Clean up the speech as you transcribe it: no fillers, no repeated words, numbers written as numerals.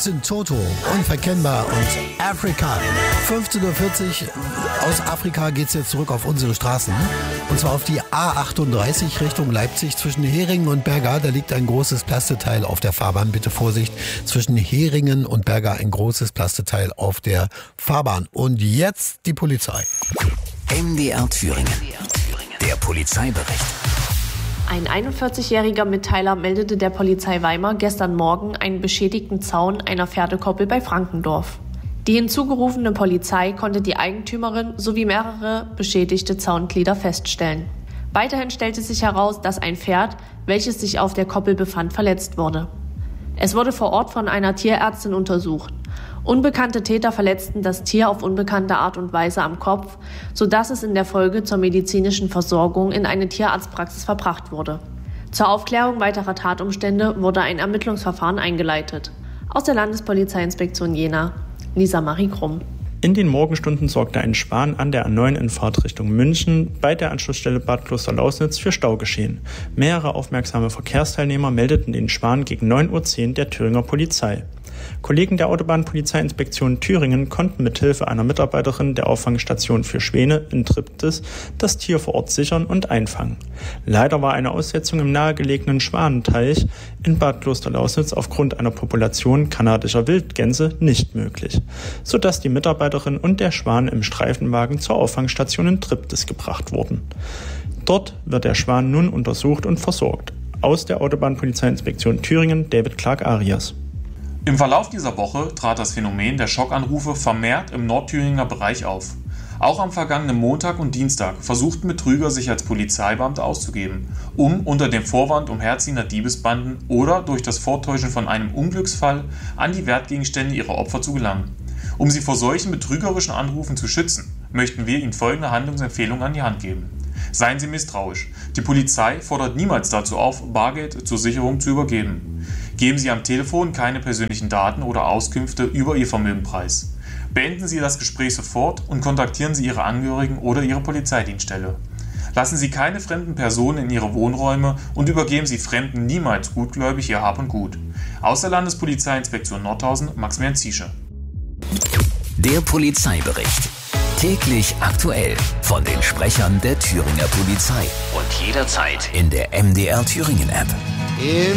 Das sind Toto, Unverkennbar und Afrika. 15:40 Uhr. Aus Afrika geht's jetzt zurück auf unsere Straßen. Und zwar auf die A38 Richtung Leipzig zwischen Heringen und Berga. Da liegt ein großes Plasteteil auf der Fahrbahn. Bitte Vorsicht, zwischen Heringen und Berga ein großes Plasteteil auf der Fahrbahn. Und jetzt die Polizei. MDR Thüringen. Der Polizeibericht. Ein 41-jähriger Mitteiler meldete der Polizei Weimar gestern Morgen einen beschädigten Zaun einer Pferdekoppel bei Frankendorf. Die hinzugerufene Polizei konnte die Eigentümerin sowie mehrere beschädigte Zaunglieder feststellen. Weiterhin stellte sich heraus, dass ein Pferd, welches sich auf der Koppel befand, verletzt wurde. Es wurde vor Ort von einer Tierärztin untersucht. Unbekannte Täter verletzten das Tier auf unbekannte Art und Weise am Kopf, sodass es in der Folge zur medizinischen Versorgung in eine Tierarztpraxis verbracht wurde. Zur Aufklärung weiterer Tatumstände wurde ein Ermittlungsverfahren eingeleitet. Aus der Landespolizeiinspektion Jena, Lisa Marie Krumm. In den Morgenstunden sorgte ein Schwan an der A9 in Fahrtrichtung München bei der Anschlussstelle Bad Klosterlausnitz für Staugeschehen. Mehrere aufmerksame Verkehrsteilnehmer meldeten den Schwan gegen 9:10 Uhr der Thüringer Polizei. Kollegen der Autobahnpolizeiinspektion Thüringen konnten mithilfe einer Mitarbeiterin der Auffangstation für Schwäne in Triptis das Tier vor Ort sichern und einfangen. Leider war eine Aussetzung im nahegelegenen Schwanenteich in Bad Klosterlausnitz aufgrund einer Population kanadischer Wildgänse nicht möglich, sodass die Mitarbeiterin und der Schwan im Streifenwagen zur Auffangstation in Triptis gebracht wurden. Dort wird der Schwan nun untersucht und versorgt. Aus der Autobahnpolizeiinspektion Thüringen, David Clark-Arias. Im Verlauf dieser Woche trat das Phänomen der Schockanrufe vermehrt im Nordthüringer Bereich auf. Auch am vergangenen Montag und Dienstag versuchten Betrüger, sich als Polizeibeamte auszugeben, um unter dem Vorwand umherziehender Diebesbanden oder durch das Vortäuschen von einem Unglücksfall an die Wertgegenstände ihrer Opfer zu gelangen. Um sie vor solchen betrügerischen Anrufen zu schützen, möchten wir Ihnen folgende Handlungsempfehlungen an die Hand geben. Seien Sie misstrauisch. Die Polizei fordert niemals dazu auf, Bargeld zur Sicherung zu übergeben. Geben Sie am Telefon keine persönlichen Daten oder Auskünfte über Ihr Vermögen preis. Beenden Sie das Gespräch sofort und kontaktieren Sie Ihre Angehörigen oder Ihre Polizeidienststelle. Lassen Sie keine fremden Personen in Ihre Wohnräume und übergeben Sie Fremden niemals gutgläubig Ihr Hab und Gut. Aus der Landespolizeiinspektion Nordhausen, Maximilian Ziesche. Der Polizeibericht. Täglich aktuell von den Sprechern der Thüringer Polizei und jederzeit in der MDR Thüringen App.